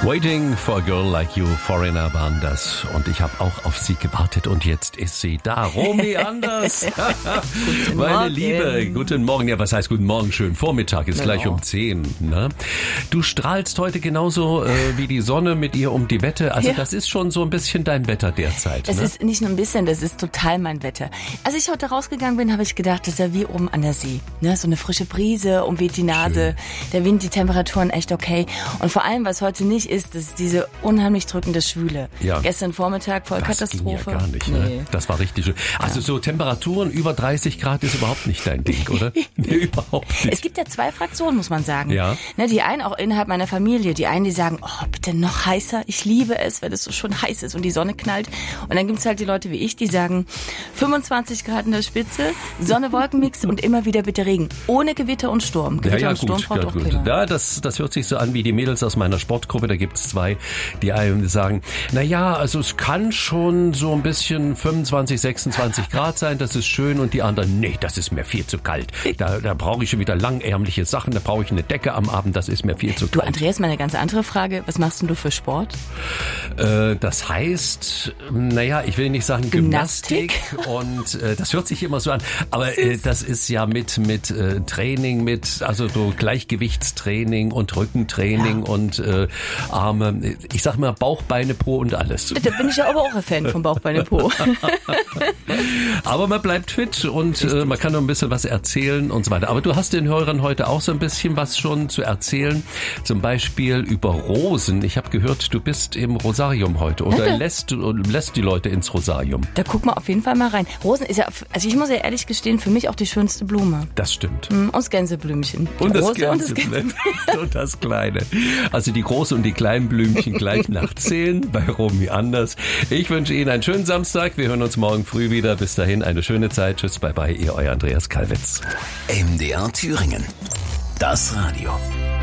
Waiting for a Girl Like You, Foreigner waren das. Und ich habe auch auf sie gewartet und jetzt ist sie da. Romy Anders. Meine Liebe, guten Morgen. Ja, was heißt guten Morgen? Schönen Vormittag, ist gleich um 10. Ne? Du strahlst heute genauso wie die Sonne mit ihr um die Wette. Also das ist schon so ein bisschen dein Wetter derzeit. Das ist nicht nur ein bisschen, das ist total mein Wetter. Als ich heute rausgegangen bin, habe ich gedacht, das ist ja wie oben an der See. Ne? So eine frische Brise, umweht die Nase, der Wind, die Temperaturen echt okay. Und vor allem, was heute nicht ist, das ist diese unheimlich drückende Schwüle. Ja. Gestern Vormittag voll Katastrophe. Das ging ja gar nicht, ne? Das war richtig schön. Also so Temperaturen über 30 Grad ist überhaupt nicht dein Ding, oder? Nee, überhaupt nicht. Es gibt ja zwei Fraktionen, muss man sagen. Ja. Ne, die einen auch innerhalb meiner Familie. Die einen, die sagen, oh, bitte noch heißer. Ich liebe es, wenn es so schon heiß ist und die Sonne knallt. Und dann gibt's halt die Leute wie ich, die sagen, 25 Grad in der Spitze, Sonne-Wolken-Mix und immer wieder bitte Regen. Ohne Gewitter und Sturm. Gewitter und Sturm braucht auch keiner. Ja, das hört sich so an wie die Mädels aus meiner Sportgruppe. Da gibt's zwei, die einen sagen, also es kann schon so ein bisschen 25, 26 Grad sein, das ist schön. Und die anderen, nee, das ist mir viel zu kalt. Da brauche ich schon wieder langärmliche Sachen, da brauche ich eine Decke am Abend, das ist mir viel zu kalt. Du, Andreas, mal eine ganz andere Frage. Was machst denn du für Sport? Das heißt, ich will nicht sagen Gymnastik. Und das hört sich immer so an. Aber das ist ja mit Training, also so Gleichgewichtstraining und Rückentraining und Arme. Ich sag mal Bauch, Beine, Po und alles. Da bin ich ja aber auch ein Fan von Bauch, Beine, Po. Aber man bleibt fit und man kann noch ein bisschen was erzählen und so weiter. Aber du hast den Hörern heute auch so ein bisschen was schon zu erzähhlen. Zum Beispiel über Rosen. Ich habe gehört, du bist im Rosarium heute oder lässt die Leute ins Rosarium. Da guck mal auf jeden Fall mal rein. Rosen ist ja, also ich muss ja ehrlich gestehen, für mich auch die schönste Blume. Das stimmt. Und das Gänseblümchen. Und das Gänseblümchen. Und das Kleine. Also die großen und die kleinen Blümchen gleich nach 10 bei Romy Anders. Ich wünsche Ihnen einen schönen Samstag. Wir hören uns morgen früh wieder. Bis dahin eine schöne Zeit. Tschüss, bye bye, ihr euer Andreas Kalwitz. MDR Thüringen. Das Radio.